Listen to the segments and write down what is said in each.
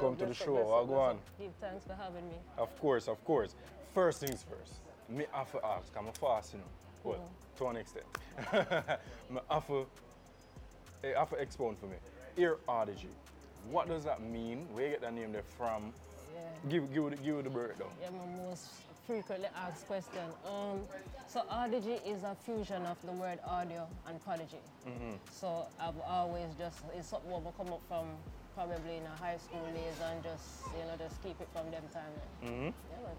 welcome to the show. I'll go on. Give thanks for having me. Of course, of course. First things first, me have to ask, I'm a fast, you know. Well, to an extent. I have to expound for me. Ear oddity. What does that mean? Where you get that name there from? Yeah. Give the breakdown. Yeah, my most frequently asked question. So audigy is a fusion of the word audio and prodigy. So I've always it's something where I come up from probably in a high school days and just keep it from them time. Yeah, man.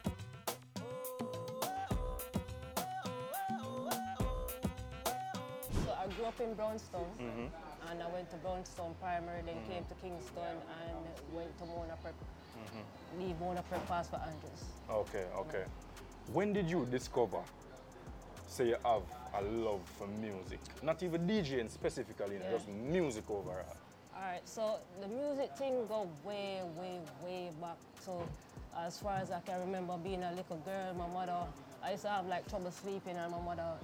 So I grew up in Brownstown and I went to Brownstown Primary, then came to Kingston and went to Mona Prep. Leave Mona Prep, pass for Andrews. Okay. When did you discover, say you have a love for music? Not even DJing specifically, just music overall. Alright, so the music thing go way back. So as far as I can remember being a little girl, my mother, I used to have like trouble sleeping and my mother,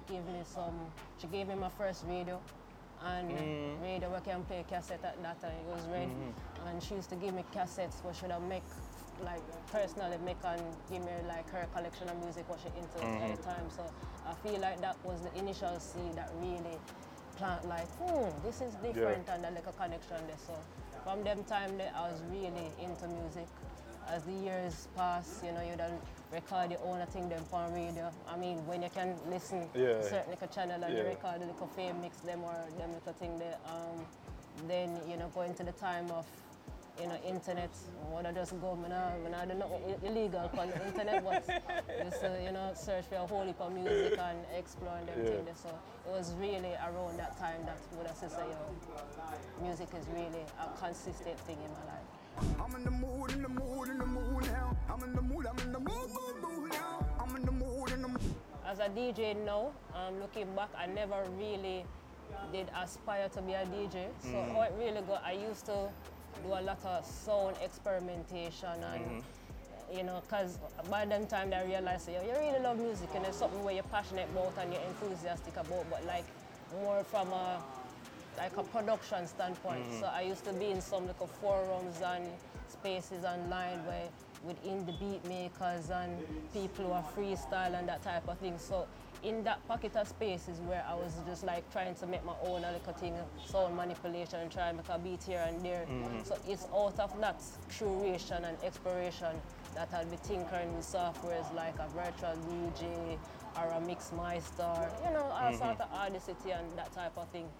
she gave me my first radio. And radio where I can play cassette at that time, it was red. And she used to give me cassettes where she would make, like personally make and give me like her collection of music what she into at the time. So I feel like that was the initial seed that really plant like, this is different and like a connection there. So from them time there, I was really into music. As the years pass, you don't record your own thing them on radio. I mean, when you can listen certain little channel and you record the little fame mix them or them little thing there, then going to the time of internet, what I just go, I don't know illegal on the internet, but just search for a whole heap of music and explore them things. So it was really around that time that what I say, music is really a consistent thing in my life. I'm in the mood now. I'm in the mood now. I'm in the mood. As a DJ now, looking back, I never really did aspire to be a DJ. So how it really got, I used to do a lot of sound experimentation and because by that time I realized you really love music and it's something where you're passionate about and you're enthusiastic about, but like more from a production standpoint. So I used to be in some little forums and spaces online where within the beat makers and people who are freestyle and that type of thing. So in that pocket of spaces where I was just like trying to make my own little thing, sound manipulation and try and make a beat here and there. So it's out of that curation and exploration that I'll be tinkering with softwares like a virtual DJ or a Mixmeister, all sort of Audacity and that type of thing.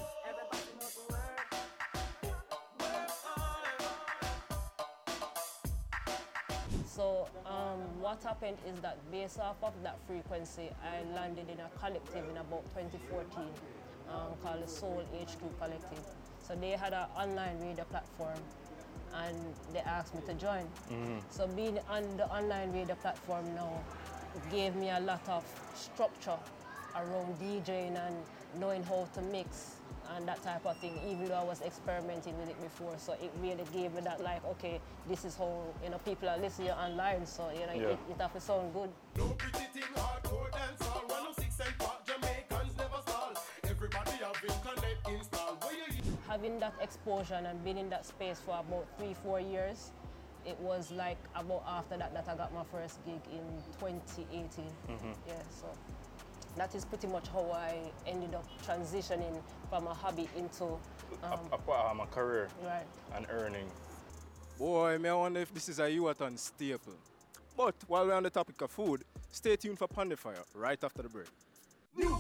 So what happened is that based off of that frequency, I landed in a collective in about 2014 called the Soul HQ Collective. So they had an online radio platform and they asked me to join. So being on the online radio platform now gave me a lot of structure around DJing and knowing how to mix and that type of thing, even though I was experimenting with it before. So it really gave me that like, okay, this is how people are listening online, so it have to sound good. No pretty thing, hardcore dance all 106 and Park Jamaicans never stall. Everybody have internet install. Having that exposure and being in that space for about 3-4 years, it was like about after that I got my first gig in 2018. Yeah, so that is pretty much how I ended up transitioning from a hobby into a career and earning. Boy, I wonder if this is a Yuaton staple. But while we're on the topic of food, stay tuned for Pon the Fire right after the break.